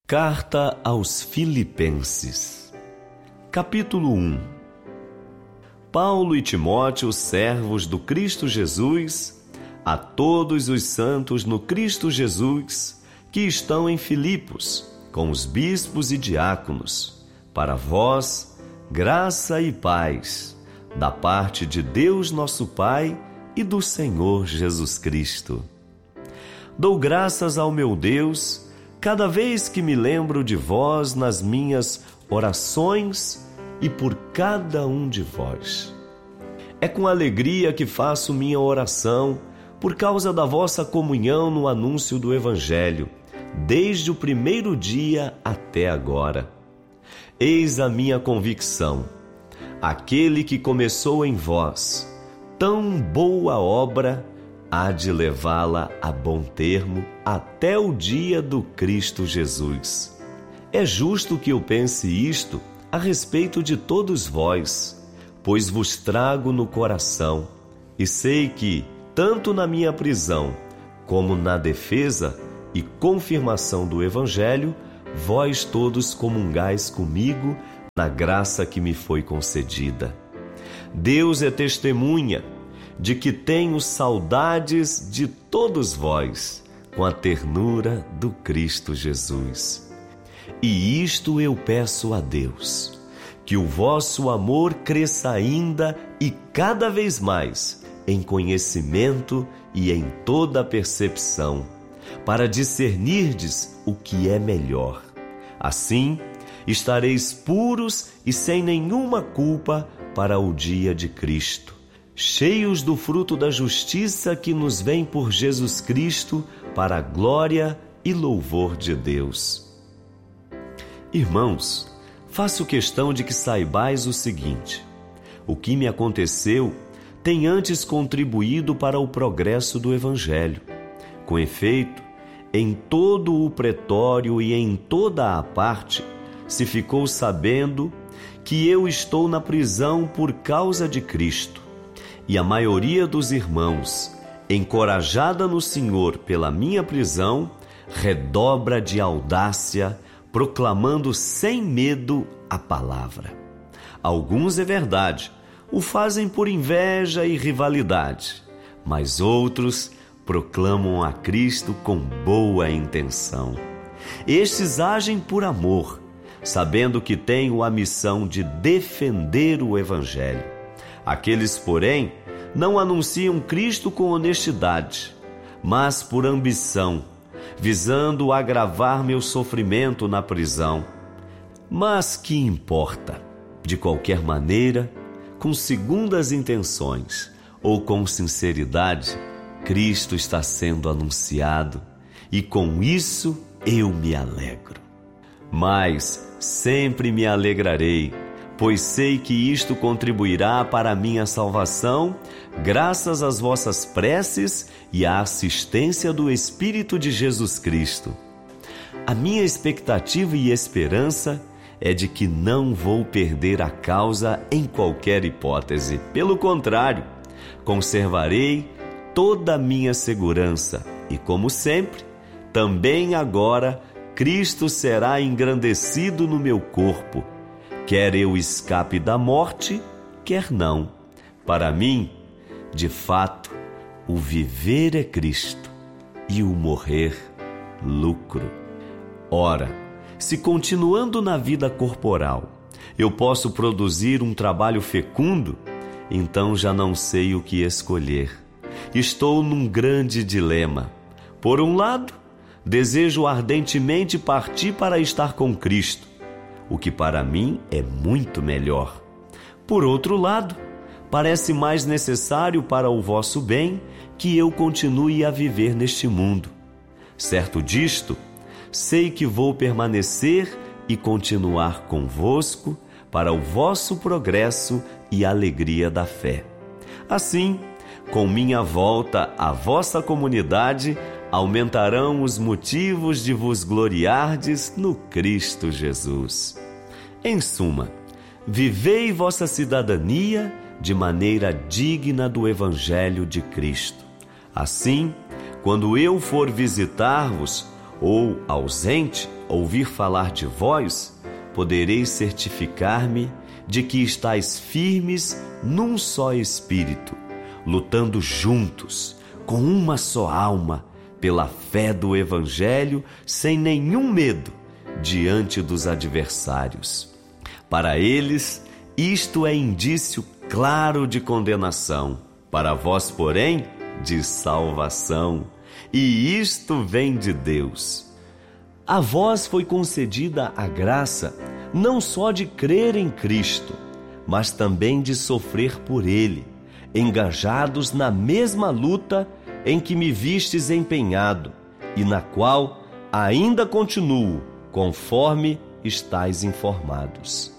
Carta aos Filipenses, capítulo 1. Paulo e Timóteo, servos do Cristo Jesus, a todos os santos no Cristo Jesus, que estão em Filipos, com os bispos e diáconos, para vós, graça e paz, da parte de Deus nosso Pai e do Senhor Jesus Cristo. Dou graças ao meu Deus cada vez que me lembro de vós nas minhas orações e por cada um de vós. É com alegria que faço minha oração por causa da vossa comunhão no anúncio do Evangelho, desde o primeiro dia até agora. Eis a minha convicção: aquele que começou em vós tão boa obra há de levá-la a bom termo até o dia do Cristo Jesus. É justo que eu pense isto a respeito de todos vós, pois vos trago no coração, e sei que, tanto na minha prisão, como na defesa e confirmação do Evangelho, vós todos comungais comigo na graça que me foi concedida. Deus é testemunha de que tenho saudades de todos vós, com a ternura do Cristo Jesus. E isto eu peço a Deus, que o vosso amor cresça ainda e cada vez mais em conhecimento e em toda percepção, para discernirdes o que é melhor. Assim, estareis puros e sem nenhuma culpa para o dia de Cristo, cheios do fruto da justiça que nos vem por Jesus Cristo, para a glória e louvor de Deus. Irmãos, faço questão de que saibais o seguinte: o que me aconteceu tem antes contribuído para o progresso do Evangelho. Com efeito, em todo o pretório e em toda a parte, se ficou sabendo que eu estou na prisão por causa de Cristo. E a maioria dos irmãos, encorajada no Senhor pela minha prisão, redobra de audácia, proclamando sem medo a palavra. Alguns, é verdade, o fazem por inveja e rivalidade, mas outros proclamam a Cristo com boa intenção. Estes agem por amor, sabendo que tenho a missão de defender o Evangelho. Aqueles, porém, não anunciam Cristo com honestidade, mas por ambição, visando agravar meu sofrimento na prisão. Mas que importa? De qualquer maneira, com segundas intenções ou com sinceridade, Cristo está sendo anunciado, e com isso eu me alegro. Mas sempre me alegrarei, pois sei que isto contribuirá para a minha salvação, graças às vossas preces e à assistência do Espírito de Jesus Cristo. A minha expectativa e esperança é de que não vou perder a causa em qualquer hipótese. Pelo contrário, conservarei toda a minha segurança e, como sempre, também agora Cristo será engrandecido no meu corpo, quer eu escape da morte, quer não. Para mim, de fato, o viver é Cristo e o morrer, lucro. Ora, se continuando na vida corporal, eu posso produzir um trabalho fecundo, então já não sei o que escolher. Estou num grande dilema. Por um lado, desejo ardentemente partir para estar com Cristo, o que para mim é muito melhor. Por outro lado, parece mais necessário para o vosso bem que eu continue a viver neste mundo. Certo disto, sei que vou permanecer e continuar convosco para o vosso progresso e alegria da fé. Assim, com minha volta à vossa comunidade, aumentarão os motivos de vos gloriardes no Cristo Jesus. Em suma, vivei vossa cidadania de maneira digna do Evangelho de Cristo. Assim, quando eu for visitar-vos, ou ausente, ouvir falar de vós, podereis certificar-me de que estáis firmes num só espírito, lutando juntos, com uma só alma, pela fé do Evangelho, sem nenhum medo, diante dos adversários. Para eles, isto é indício claro de condenação, para vós, porém, de salvação, e isto vem de Deus. A vós foi concedida a graça, não só de crer em Cristo, mas também de sofrer por Ele, engajados na mesma luta em que me vistes empenhado, e na qual ainda continuo, conforme estáis informados.